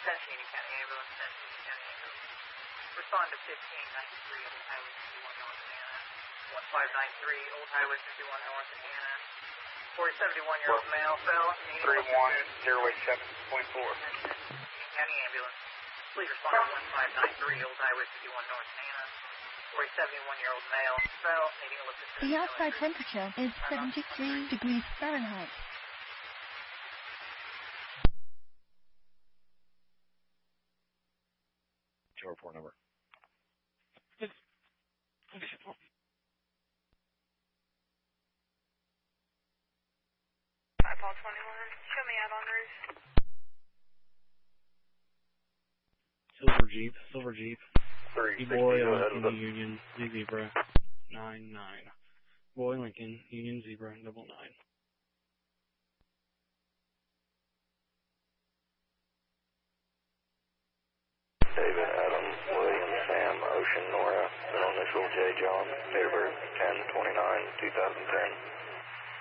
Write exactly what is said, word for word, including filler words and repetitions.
Santanini County Ambulance, Santanini County Ambulance. Respond to fifteen ninety-three Old Highway fifty-one North Anna. one five nine three Old Highway fifty-one North Anna. forty seventy-one-year-old male fell. three one zero eight seven point four. Santanini County Ambulance. Please respond to one five nine three Old Highway fifty-one North Anna. forty seventy-one-year-old male fell. Needing a lift assist. The outside temperature is seventy-three degrees Fahrenheit. Your report number. Eyeball twenty-one, show me out on roof. Silver Jeep, Silver Jeep. three Boy, Lincoln, Union, Z Zebra, nine nine. Boy, Lincoln, Union, Zebra, double nine. David, Adam, William, Sam, Ocean, Nora, middle initial J. John, date of birth ten twenty-nine two thousand ten.